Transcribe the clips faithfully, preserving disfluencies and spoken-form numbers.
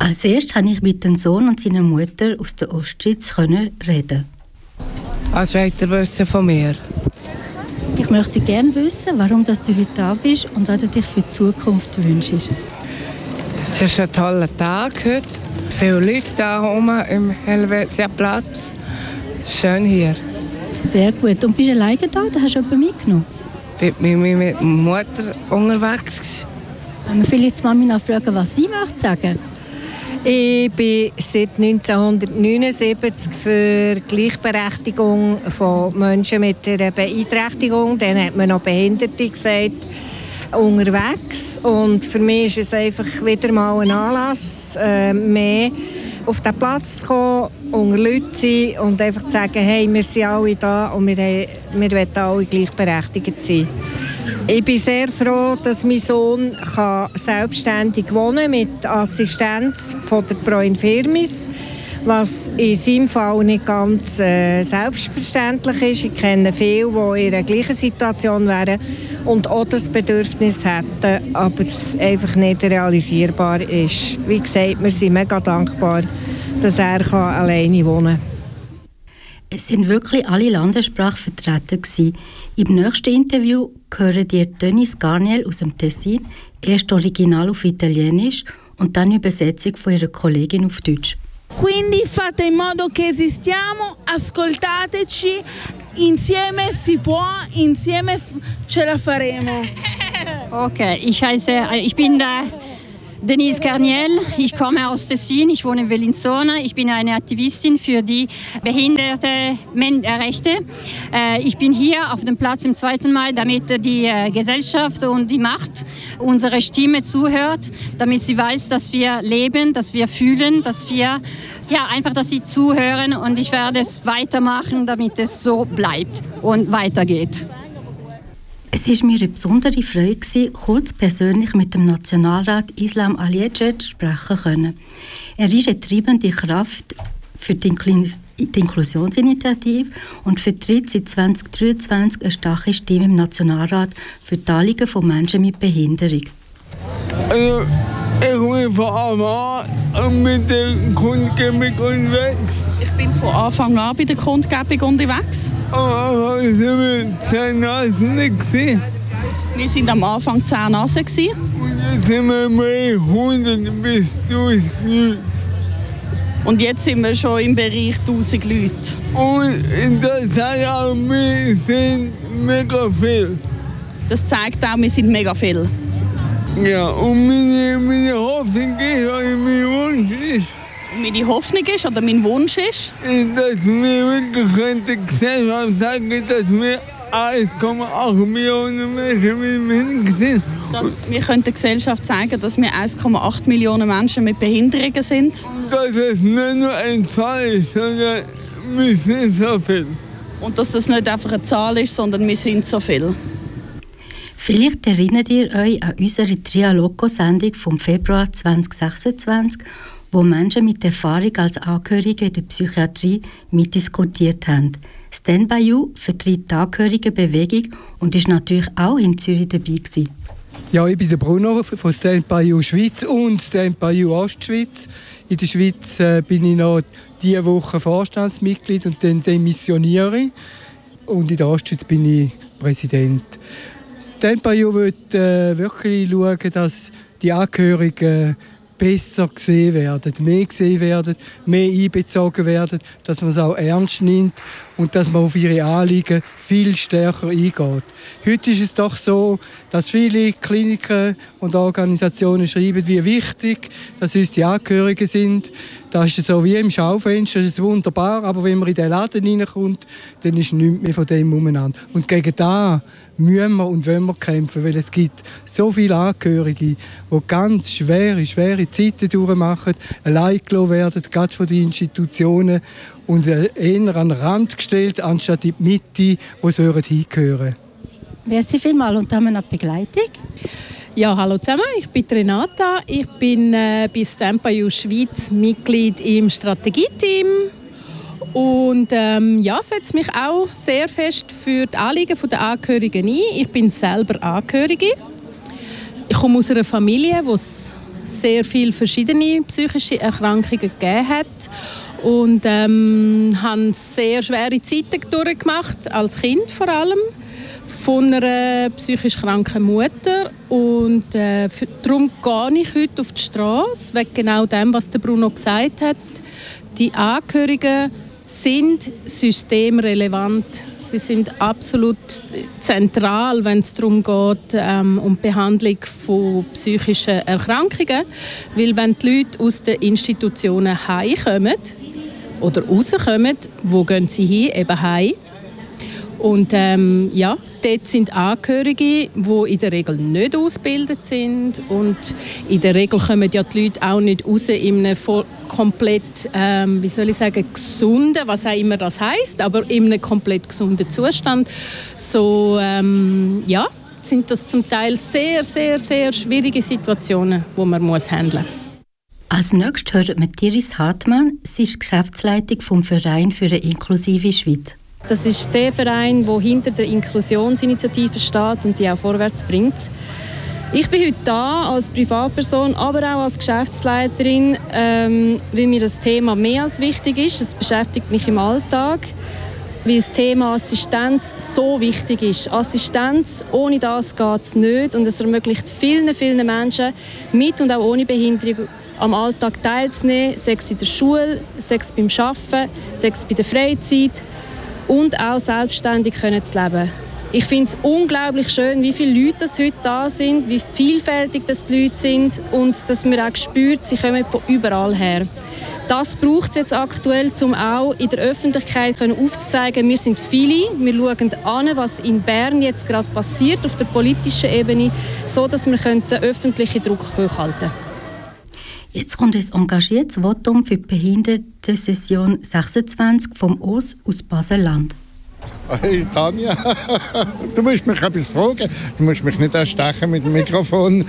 Als erstes konnte ich mit dem Sohn und seiner Mutter aus der Ostschweiz reden. Was wollt ihr wissen von mir? Ich möchte gerne wissen, warum du heute da bist und was du dir für die Zukunft wünschst. Es ist ein toller Tag heute. Viele Leute da oben im Helvetiaplatz. Schön hier. Sehr gut. Und bist du alleine da oder hast du jemanden mitgenommen? Ich bin mit meiner Mutter unterwegs. Wenn wir vielleicht Mami nachfragen, was sie möchte sagen. Ich bin seit neunzehnhundertneunundsiebzig für die Gleichberechtigung von Menschen mit einer Beeinträchtigung, dann hat man noch Behinderte gesagt, unterwegs. Und für mich ist es einfach wieder mal ein Anlass, äh, mehr auf den Platz zu kommen, unter Leute zu sein und einfach zu sagen, hey, wir sind alle da und wir, wir wollen alle gleichberechtigt sein. Ich bin sehr froh, dass mein Sohn kann selbstständig wohnen kann mit Assistenz von der Pro Infirmis, was in seinem Fall nicht ganz äh, selbstverständlich ist. Ich kenne viele, die in der gleichen Situation wären und auch das Bedürfnis hätten, aber es einfach nicht realisierbar ist. Wie gesagt, wir sind mega dankbar, dass er kann alleine wohnen kann. Es sind wirklich alle Landessprachen vertreten gewesen. Im nächsten Interview hören ihr Denise Garniel aus dem Tessin, erst original auf Italienisch und dann Übersetzung von ihrer Kollegin auf Deutsch. Quindi fate in modo che esistiamo, ascoltateci, insieme si può, insieme ce la faremo. Okay, ich heiße, ich bin der Denise Garniel, ich komme aus Tessin, ich wohne in Bellinzona. Ich bin eine Aktivistin für die Behindertenrechte. Ich bin hier auf dem Platz am zweiten Mai, damit die Gesellschaft und die Macht unsere Stimme zuhört, damit sie weiß, dass wir leben, dass wir fühlen, dass wir ja, einfach, dass sie zuhören, und ich werde es weitermachen, damit es so bleibt und weitergeht. Es war mir eine besondere Freude, kurz persönlich mit dem Nationalrat Islam Aliyev sprechen zu können. Er ist eine treibende Kraft für die, Inklus- die Inklusionsinitiative und vertritt seit zwanzig dreiundzwanzig eine starke Stimme im Nationalrat für die Anliegen von Menschen mit Behinderung. Also, ich bin von Anfang an mit der Kundgebung unterwegs. Ich bin von Anfang an bei der Kundgebung unterwegs. Am Anfang waren wir zehn Nasen nicht. Wir waren am Anfang zehn Nasen. Und jetzt sind wir mehr hundert bis tausend Leute. Und jetzt sind wir schon im Bereich tausend Leute. Und das zeigt auch, wir sind mega viel. Das zeigt auch, wir sind mega viel. Ja, und meine, meine Hoffnung ist, oder mein Wunsch ist, Und meine Hoffnung ist, oder mein Wunsch ist, dass wir wirklich die Gesellschaft sagen, dass wir eins Komma acht Millionen Menschen mit Behinderungen sind. dass wir können der Gesellschaft sagen, dass wir eins Komma acht Millionen Menschen mit Behinderungen sind. Dass es nicht nur eine Zahl ist, sondern wir sind so viel. Und dass das nicht einfach eine Zahl ist, sondern wir sind so viel. Vielleicht erinnert ihr euch an unsere Trialogo-Sendung vom Februar zwanzig sechsundzwanzig, wo Menschen mit Erfahrung als Angehörige der Psychiatrie mitdiskutiert haben. Stand by You vertritt die Angehörigenbewegung und ist natürlich auch in Zürich dabei gewesen. Ja, ich bin der Bruno von Stand by You Schweiz und Stand by You Ostschweiz. In der Schweiz äh, bin ich noch diese Woche Vorstandsmitglied und dann demissioniere. Und in der Ostschweiz bin ich Präsident. Stand by You will äh, wirklich schauen, dass die Angehörigen besser gesehen werden, mehr gesehen werden, mehr einbezogen werden, dass man es auch ernst nimmt und dass man auf ihre Anliegen viel stärker eingeht. Heute ist es doch so, dass viele Kliniken und Organisationen schreiben, wie wichtig dass uns die Angehörigen sind. Das ist so wie im Schaufenster, das ist wunderbar, aber wenn man in den Laden hineinkommt, dann ist nichts mehr von dem umeinander. Und gegen das müssen wir und wollen wir kämpfen, weil es gibt so viele Angehörige, die ganz schwere, schwere Zeiten durchmachen, allein gelassen werden, gerade von den Institutionen und eher an den Rand gestellt, anstatt in die Mitte, wo sie hingehören. Merci vielmals und haben wir noch Begleitung? Ja, hallo zusammen, ich bin Renata. Ich bin äh, bei Stand by You Schweiz Mitglied im Strategieteam und ähm, ja, setze mich auch sehr fest für die Anliegen der Angehörigen ein. Ich bin selber Angehörige. Ich komme aus einer Familie, wo es sehr viele verschiedene psychische Erkrankungen gegeben hat und ähm, habe sehr schwere Zeiten durchgemacht, als Kind vor allem, von einer psychisch kranken Mutter. Und äh, für, darum gehe ich heute auf die Straße, wegen genau dem, was der Bruno gesagt hat. Die Angehörigen sind systemrelevant. Sie sind absolut zentral, wenn es darum geht, ähm, um die Behandlung von psychischen Erkrankungen. Weil wenn die Leute aus den Institutionen heimkommen oder rauskommen, wo gehen sie hin? Eben heim. Und ähm, ja, dort sind Angehörige, die in der Regel nicht ausgebildet sind. Und in der Regel kommen ja die Leute auch nicht raus in einem voll, komplett, ähm, wie soll ich sagen, gesunden, was auch immer das heisst, aber in einem komplett gesunden Zustand. So, ähm, ja, sind das zum Teil sehr, sehr, sehr schwierige Situationen, die man muss handeln muss. Als nächstes hört man Iris Hartmann. Sie ist Geschäftsleitung vom Verein für eine inklusive Schweiz. Das ist der Verein, der hinter der Inklusionsinitiative steht und die auch vorwärts bringt. Ich bin heute da als Privatperson, aber auch als Geschäftsleiterin, ähm, weil mir das Thema mehr als wichtig ist. Es beschäftigt mich im Alltag, weil das Thema Assistenz so wichtig ist. Assistenz, ohne das geht es nicht und es ermöglicht vielen, vielen Menschen mit und auch ohne Behinderung am Alltag teilzunehmen, sei es in der Schule, sei es beim Arbeiten, sei es bei der Freizeit und auch selbstständig können zu leben. Ich finde es unglaublich schön, wie viele Leute das heute da sind, wie vielfältig das die Leute sind und dass man auch spürt, sie kommen von überall her. Das braucht es jetzt aktuell, um auch in der Öffentlichkeit aufzuzeigen, wir sind viele, wir schauen an, was in Bern jetzt gerade passiert auf der politischen Ebene, so dass wir den öffentlichen Druck hochhalten können. Jetzt kommt ein engagiertes Votum für die Behindertensession sechsundzwanzig vom O S aus Basel-Land. Hey Tanja, du musst mich etwas fragen. Du musst mich nicht erstechen mit dem Mikrofon.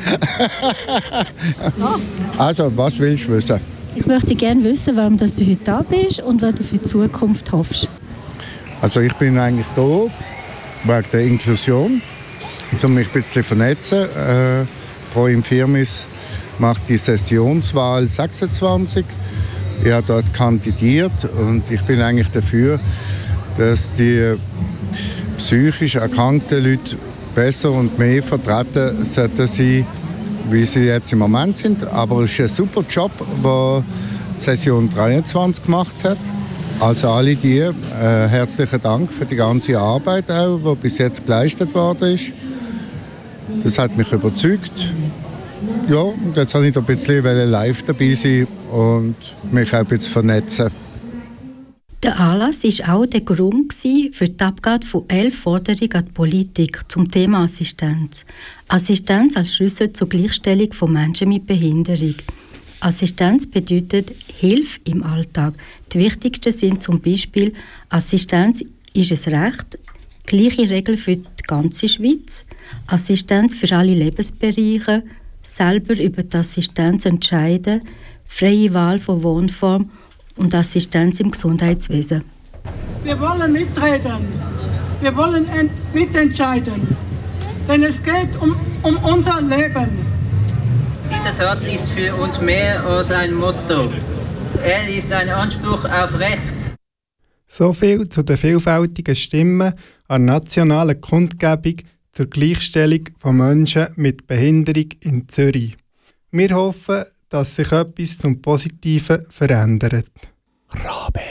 Also, was willst du wissen? Ich möchte gerne wissen, warum du heute da bist und was du für die Zukunft hoffst. Also ich bin eigentlich da wegen der Inklusion, um mich ein bisschen zu vernetzen. Äh, Pro Infirmis macht die Sessionswahl sechsundzwanzig. Ich habe dort kandidiert und ich bin eigentlich dafür, dass die psychisch erkrankten Leute besser und mehr vertreten sollten sein, wie sie jetzt im Moment sind. Aber es ist ein super Job, den Session dreiundzwanzig gemacht hat. Also alle die, äh, herzlichen Dank für die ganze Arbeit, auch, die bis jetzt geleistet worden ist. Das hat mich überzeugt. Ja, und jetzt wollte ich ein bisschen live dabei sein und mich auch ein bisschen vernetzen. Der Anlass war auch der Grund für die Abgabe von elf Forderungen an die Politik zum Thema Assistenz. Assistenz als Schlüssel zur Gleichstellung von Menschen mit Behinderung. Assistenz bedeutet Hilfe im Alltag. Die wichtigsten sind zum Beispiel: Assistenz ist ein Recht, gleiche Regeln für die ganze Schweiz, Assistenz für alle Lebensbereiche, selber über die Assistenz entscheiden, freie Wahl von Wohnform und Assistenz im Gesundheitswesen. Wir wollen mitreden, wir wollen mitentscheiden, denn es geht um, um unser Leben. Dieser Satz ist für uns mehr als ein Motto. Er ist ein Anspruch auf Recht. So viel zu den vielfältigen Stimmen an nationalen Kundgebung zur Gleichstellung von Menschen mit Behinderung in Zürich. Wir hoffen, dass sich etwas zum Positiven verändert. Rabe.